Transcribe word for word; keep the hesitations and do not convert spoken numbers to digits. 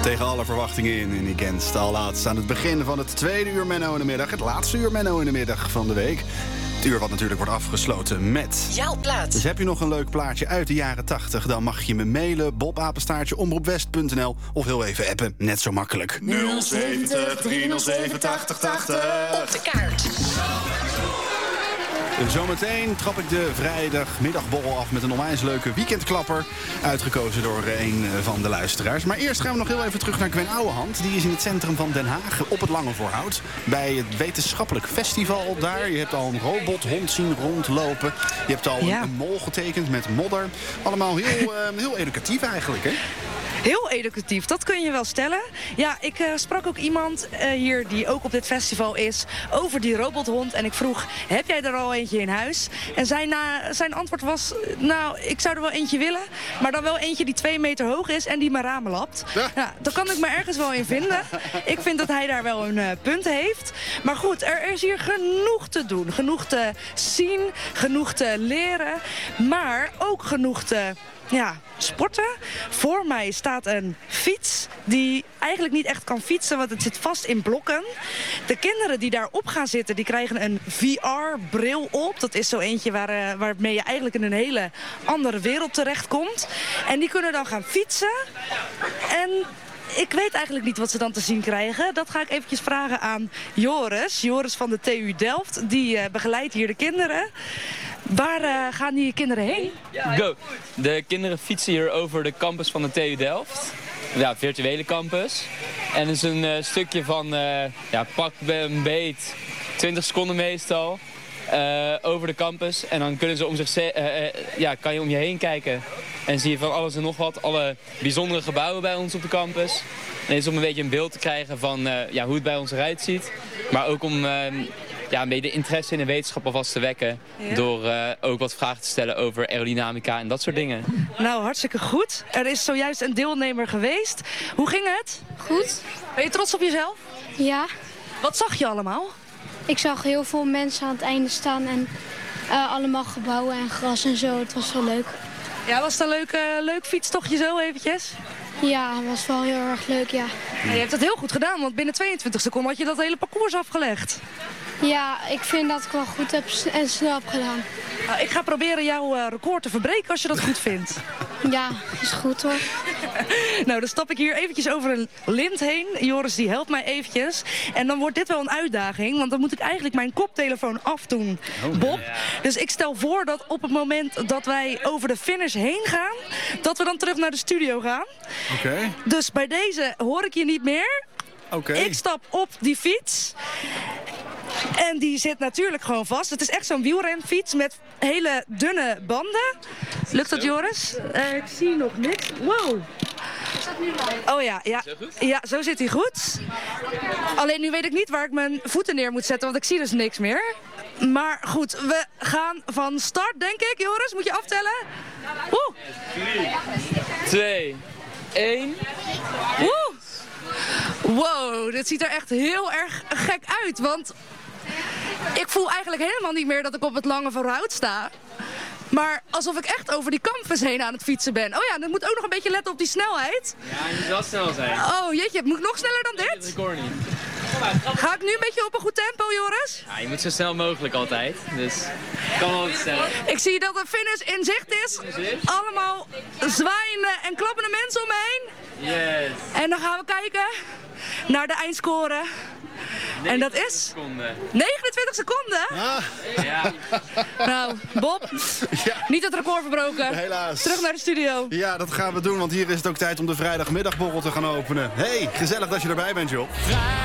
Tegen alle verwachtingen in in Against All Odds. Aan het begin van het tweede uur Menno in de middag. Het laatste uur Menno in de middag van de week. Het uur wat natuurlijk wordt afgesloten met... jouw plaat. Dus heb je nog een leuk plaatje uit de jaren tachtig... dan mag je me mailen, bobapenstaartje, omroepwest punt n l... of heel even appen, net zo makkelijk. nul zeventig, driehonderdzeven, tachtig, tachtig. Op de kaart. Zometeen trap ik de vrijdagmiddagborrel af met een onwijs leuke weekendklapper. Uitgekozen door een van de luisteraars. Maar eerst gaan we nog heel even terug naar Gwen Ouwehand. Die is in het centrum van Den Haag op het Lange Voorhout. Bij het wetenschappelijk festival daar. Je hebt al een robothond zien rondlopen. Je hebt al ja. een, een mol getekend met modder. Allemaal heel, uh, heel educatief eigenlijk, hè? Heel educatief, dat kun je wel stellen. Ja, ik uh, sprak ook iemand uh, hier die ook op dit festival is over die robothond. En ik vroeg, heb jij er al eentje in huis? En zijn, uh, zijn antwoord was, nou, ik zou er wel eentje willen. Maar dan wel eentje die twee meter hoog is en die mijn ramen lapt. Ja. Nou, daar kan ik me ergens wel in vinden. Ik vind dat hij daar wel een uh, punt heeft. Maar goed, er is hier genoeg te doen. Genoeg te zien, genoeg te leren. Maar ook genoeg te... Ja, sporten. Voor mij staat een fiets die eigenlijk niet echt kan fietsen, want het zit vast in blokken. De kinderen die daarop gaan zitten, die krijgen een V R-bril op. Dat is zo eentje waar, uh, waarmee je eigenlijk in een hele andere wereld terechtkomt. En die kunnen dan gaan fietsen. En... ik weet eigenlijk niet wat ze dan te zien krijgen. Dat ga ik eventjes vragen aan Joris. Joris van de T U Delft. Die uh, begeleidt hier de kinderen. Waar uh, gaan die kinderen heen? Go! De kinderen fietsen hier over de campus van de T U Delft. Ja, virtuele campus. En het is een uh, stukje van, uh, ja, pak een beet, twintig seconden meestal. Uh, over de campus. En dan kunnen ze om zich, uh, uh, ja, kan je om je heen kijken. En zie je van alles en nog wat. Alle bijzondere gebouwen bij ons op de campus. En het is om een beetje een beeld te krijgen van uh, ja, hoe het bij ons eruit ziet. Maar ook om uh, ja, een beetje interesse in de wetenschap alvast te wekken. Ja. Door uh, ook wat vragen te stellen over aerodynamica en dat soort dingen. Nou, hartstikke goed. Er is zojuist een deelnemer geweest. Hoe ging het? Goed. Ben je trots op jezelf? Ja. Wat zag je allemaal? Ik zag heel veel mensen aan het einde staan en uh, allemaal gebouwen en gras en zo. Het was wel leuk. Ja, was het een leuk, uh, leuk fietstochtje zo eventjes? Ja, het was wel heel erg leuk, ja. En je hebt het heel goed gedaan, want binnen tweeëntwintig seconden had je dat hele parcours afgelegd. Ja, ik vind dat ik wel goed heb en snel heb gedaan. Nou, ik ga proberen jouw uh, record te verbreken als je dat goed vindt. Ja, is goed hoor. Nou, dan stap ik hier eventjes over een lint heen. Joris die helpt mij eventjes. En dan wordt dit wel een uitdaging, want dan moet ik eigenlijk mijn koptelefoon afdoen, Bob. Dus ik stel voor dat op het moment dat wij over de finish heen gaan, dat we dan terug naar de studio gaan. Oké. Okay. Dus bij deze hoor ik je niet meer. Oké. Okay. Ik stap op die fiets. En die zit natuurlijk gewoon vast. Het is echt zo'n wielrenfiets met hele dunne banden. Lukt dat, Joris? Uh, ik zie nog niks. Wow. Oh ja, ja. Ja, zo zit hij goed. Alleen nu weet ik niet waar ik mijn voeten neer moet zetten, want ik zie dus niks meer. Maar goed, we gaan van start, denk ik. Joris, moet je aftellen? Oeh. drie, twee, één. Oeh. Wow, dit ziet er echt heel erg gek uit, want ik voel eigenlijk helemaal niet meer dat ik op het Lange Voorhout sta. Maar alsof ik echt over die campus heen aan het fietsen ben. Oh ja, dan moet ook nog een beetje letten op die snelheid. Ja, je moet wel snel zijn. Oh jeetje, moet ik nog sneller dan dit? Dat is het record niet. Ga ik nu een beetje op een goed tempo, Joris? Ja, je moet zo snel mogelijk altijd. Dus ik kan wel wat sneller. Ik zie dat de finish in zicht is. Allemaal zwaaiende en klappende mensen om me heen. Yes. En dan gaan we kijken naar de eindscore. En dat is seconden. negenentwintig seconden. Ah. Ja. Nou, Bob, ja. Niet het record verbroken. Helaas. Terug naar de studio. Ja, dat gaan we doen, want hier is het ook tijd om de vrijdagmiddagborrel te gaan openen. Hey, gezellig dat je erbij bent, joh.